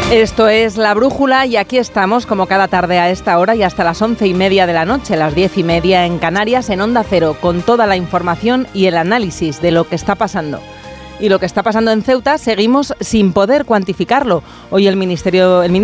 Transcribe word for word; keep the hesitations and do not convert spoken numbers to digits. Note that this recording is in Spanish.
Esto es La Brújula y aquí estamos como cada tarde a esta hora y hasta las once y media de la noche, las diez y media en Canarias, en Onda Cero, con toda la información y el análisis de lo que está pasando. Y lo que está pasando en Ceuta seguimos sin poder cuantificarlo. Hoy el Ministerio... El